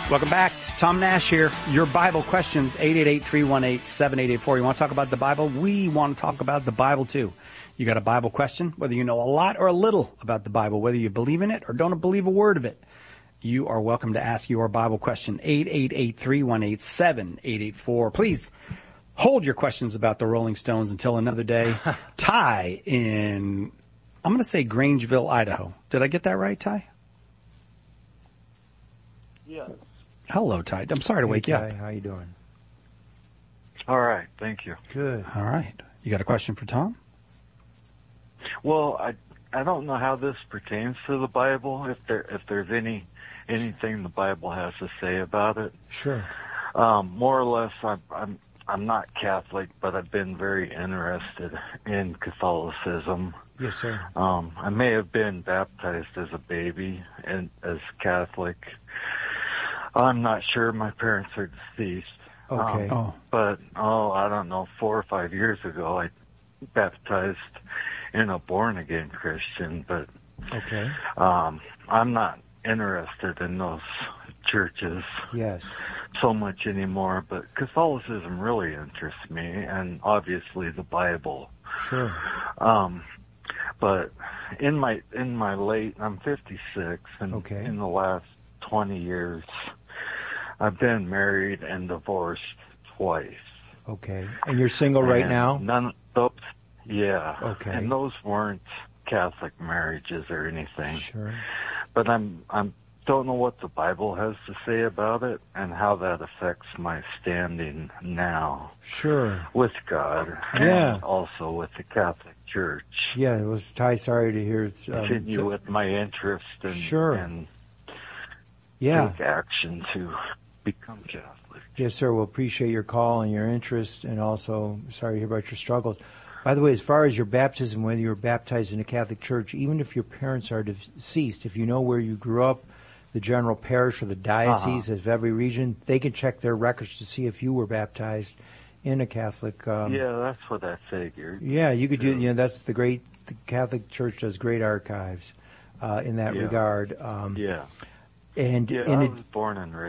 Welcome back. Tom Nash here. Your Bible questions, 888-318-7884. You want to talk about the Bible? We want to talk about the Bible too. You got a Bible question, whether you know a lot or a little about the Bible, whether you believe in it or don't believe a word of it, you are welcome to ask your Bible question, 888-318-7884. Please hold your questions about the Rolling Stones until another day. Ty in, I'm going to say Grangeville, Idaho. Did I get that right, Ty? Yes. Hello, Ty. I'm sorry to wake you up. How you doing? All right. Thank you. Good. All right. You got a question for Tom? Well, I don't know how this pertains to the Bible. If there's anything the Bible has to say about it. Sure. More or less, I'm not Catholic, but I've been very interested in Catholicism. Yes, sir. I may have been baptized as a baby and as Catholic. I'm not sure. My parents are deceased. Okay. But, I don't know, 4 or 5 years ago, I baptized in a born-again Christian. But okay. I'm not interested in those churches Yes. so much anymore. But Catholicism really interests me, and obviously the Bible. Sure. But in my late, I'm 56, and Okay. in the last 20 years, I've been married and divorced twice. Okay. And you're single right And now? None of those, yeah. Okay. And those weren't Catholic marriages or anything. Sure. But I'm don't know what the Bible has to say about it and how that affects my standing now. Sure. With God. Yeah. And also with the Catholic Church. Yeah, it was Ty. Sorry to hear. Continue with my interest and, Sure. and Yeah. take action to become Catholic. Yes, sir. We'll appreciate your call and your interest, and also sorry to hear about your struggles. By the way, as far as your baptism, whether you were baptized in a Catholic church, even if your parents are deceased, if you know where you grew up, the general parish or the diocese of every region, they can check their records to see if you were baptized in a Catholic. Yeah, that's what I figured. Yeah, you could do. You know, that's the Catholic Church does great archives in that regard. Yeah. And Yeah, I was born and raised